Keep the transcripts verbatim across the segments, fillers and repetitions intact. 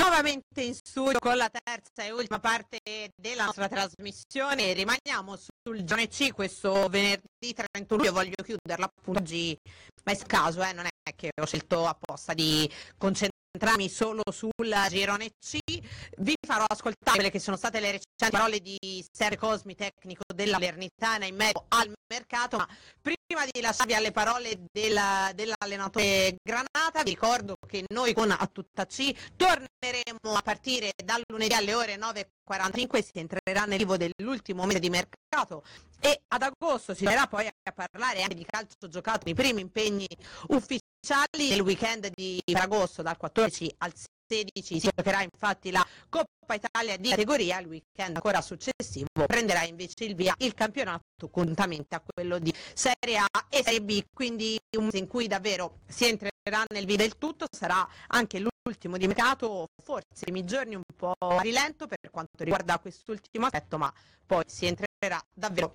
Nuovamente in studio con la terza e ultima parte della nostra trasmissione. Rimaniamo sul girone C questo venerdì trentuno. Io voglio chiuderla appunto oggi, ma è caso, eh, non è che ho scelto apposta di concentrarmi solo sul girone C. Vi farò ascoltare quelle che sono state le recenti parole di Sergio Cosmi, tecnico della Salernitana, in merito al mercato, ma prima di lasciarvi alle parole della, dell'allenatore Granata, vi ricordo che noi con A Tutta C torneremo a partire dal lunedì alle ore nove e quarantacinque, si entrerà nel vivo dell'ultimo mese di mercato e ad agosto si verrà poi a parlare anche di calcio giocato, i primi impegni ufficiali nel weekend di agosto dal quattordici al sedici si giocherà infatti la Coppa Italia di categoria. Il weekend ancora successivo prenderà invece il via il campionato congiuntamente a quello di Serie A e Serie B, quindi un mese in cui davvero si entrerà nel vivo del tutto. Sarà anche l'ultimo di mercato, forse i primi giorni un po' a rilento per quanto riguarda quest'ultimo aspetto, ma poi si entrerà davvero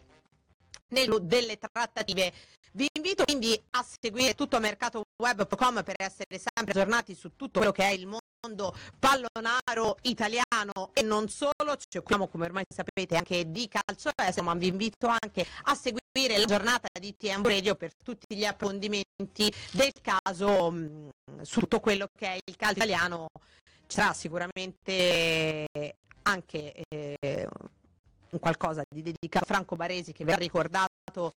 nel delle trattative. Vi invito quindi a seguire tutto mercato web punto com per essere sempre aggiornati su tutto quello che è il mondo pallonaro italiano e non solo. Ci occupiamo, come ormai sapete, anche di calcio estero, ma vi invito anche a seguire la giornata di T M Radio per tutti gli approfondimenti del caso mh, su tutto quello che è il calcio italiano. Ci sarà sicuramente anche eh, qualcosa di dedicato a Franco Baresi, che verrà ricordato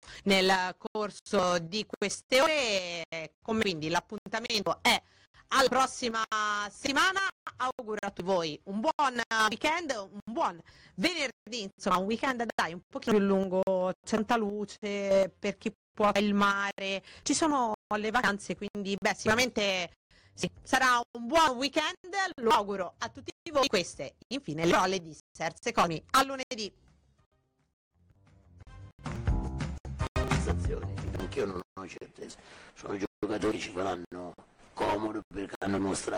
nel corso di queste ore. Come quindi l'appuntamento è alla prossima settimana. Auguro a tutti voi un buon weekend, un buon venerdì, insomma un weekend dai un pochino più lungo, c'è tanta luce per chi può il mare, ci sono le vacanze, quindi beh sicuramente sì, sarà un buon weekend. Lo auguro a tutti voi. Queste infine le parole di Serse Comi. A lunedì. Anch'io non ho certezza, sono giocatori che ci faranno comodo perché hanno mostrato